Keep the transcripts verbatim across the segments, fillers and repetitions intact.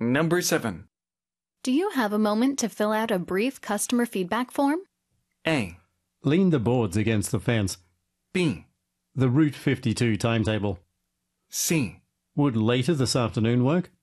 Number seven. Do you have a moment to fill out a brief customer feedback form? A. Lean the boards against the fence. B. The Route fifty-two timetable. C. Would later this afternoon work?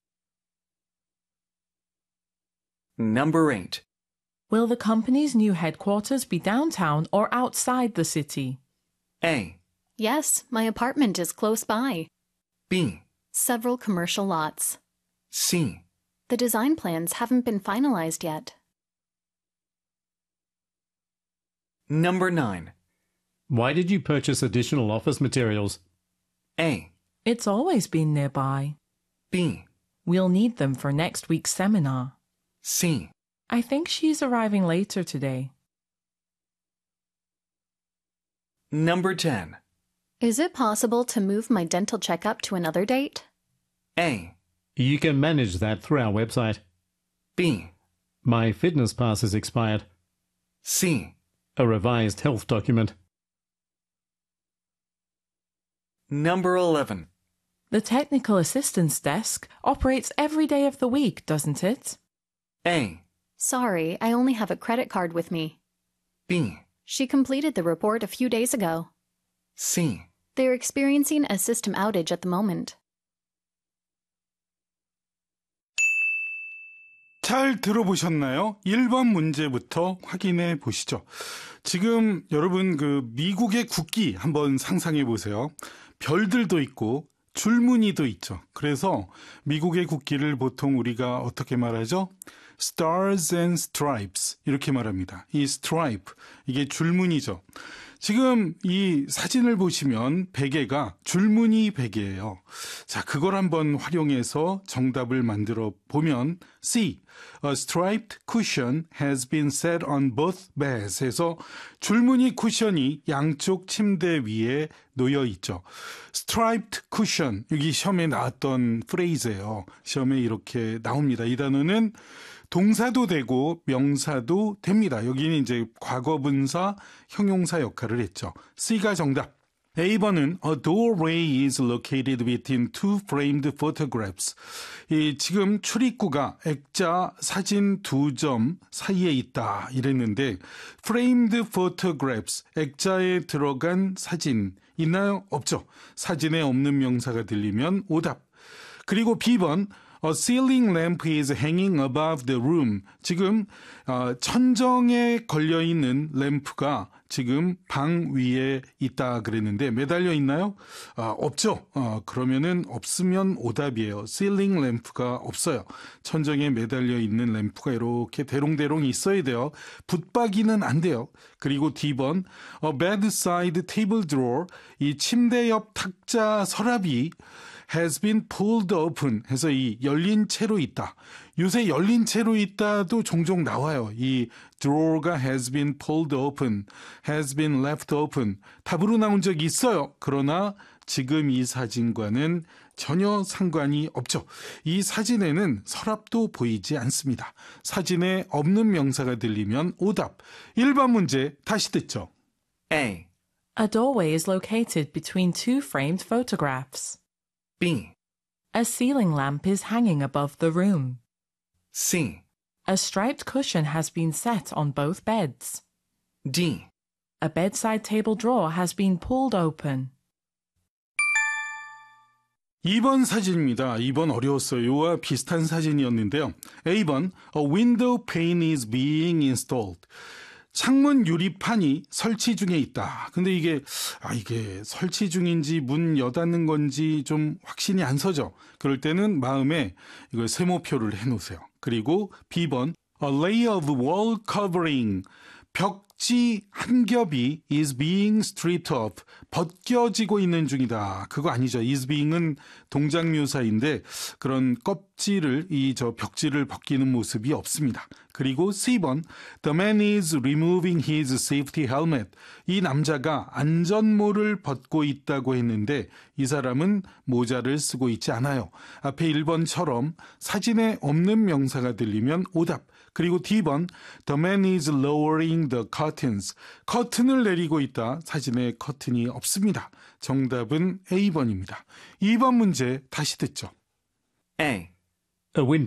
Number eight. Will the company's new headquarters be downtown or outside the city? A. Yes, my apartment is close by. B. Several commercial lots. C. The design plans haven't been finalized yet. Number nine. Why did you purchase additional office materials? A. It's always been nearby. B. We'll need them for next week's seminar. C. I think she's arriving later today. Number ten. Is it possible to move my dental checkup to another date? A. You can manage that through our website. B. My fitness pass is expired. C. A revised health document. Number eleven. The technical assistance desk operates every day of the week, doesn't it? A. Sorry, I only have a credit card with me. B. She completed the report a few days ago. C. They're experiencing a system outage at the moment. 잘 들어보셨나요? 일 번 문제부터 확인해 보시죠. 지금 여러분 그 미국의 국기 한번 상상해 보세요. 별들도 있고 줄무늬도 있죠. 그래서 미국의 국기를 보통 우리가 어떻게 말하죠? Stars and Stripes 이렇게 말합니다. 이 stripe, 이게 줄무늬죠. 지금 이 사진을 보시면 베개가 줄무늬 베개예요. 자, 그걸 한번 활용해서 정답을 만들어 보면 C. A striped cushion has been set on both beds 해서 줄무늬 쿠션이 양쪽 침대 위에 놓여 있죠. Striped cushion, 여기 시험에 나왔던 프레이즈예요. 시험에 이렇게 나옵니다. 이 단어는 동사도 되고 명사도 됩니다. 여기는 이제 과거분사, 형용사 역할을 했죠. C가 정답. A 번은 A doorway is located between two framed photographs. 이 지금 출입구가 액자 사진 두 점 사이에 있다 이랬는데 framed photographs, 액자에 들어간 사진 있나요? 없죠. 사진에 없는 명사가 들리면 오답. 그리고 B 번 A ceiling lamp is hanging above the room. 지금 어, 천정에 걸려있는 램프가 지금 방 위에 있다 그랬는데 매달려 있나요? 아, 없죠. 어, 그러면은 없으면 오답이에요. ceiling 램프가 없어요. 천정에 매달려 있는 램프가 이렇게 대롱대롱 있어야 돼요. 붙박이는 안 돼요. 그리고 D 번 A bedside table drawer, 이 침대 옆 탁자 서랍이 has been pulled open 해서 이 열린 채로 있다. 요새 열린 채로 있다도 종종 나와요. 이 drawer가 has been pulled open, has been left open. 답으로 나온 적이 있어요. 그러나 지금 이 사진과는 전혀 상관이 없죠. 이 사진에는 서랍도 보이지 않습니다. 사진에 없는 명사가 들리면 오답. 일 번 문제 다시 듣죠. A. A doorway is located between two framed photographs. B. A ceiling lamp is hanging above the room. C. A striped cushion has been set on both beds. D. A bedside table drawer has been pulled open. 이 번 사진입니다. 이 번 어려웠어요. 이와 비슷한 사진이었는데요. A 번 A window pane is being installed. 창문 유리판이 설치 중에 있다. 근데 이게 아 이게 설치 중인지 문 여닫는 건지 좀 확신이 안 서죠. 그럴 때는 마음에 이걸 세모표를 해놓으세요. 그리고 B 번 A layer of wall covering, 벽지 한 겹이 is being stripped off, 벗겨지고 있는 중이다. 그거 아니죠. is being은 동작묘사인데 그런 껍질을 이 저 벽지를 벗기는 모습이 없습니다. 그리고 C 번 The man is removing his safety helmet. 이 남자가 안전모를 벗고 있다고 했는데 이 사람은 모자를 쓰고 있지 않아요. 앞에 일 번처럼 사진에 없는 명사가 들리면 오답. 그리고 D 번 The man is lowering the curtains. 커튼을 내리고 있다. 사진에 커튼이 없습니다. 정답은 A 번입니다. 이 번 문제 다시 듣죠. A. A window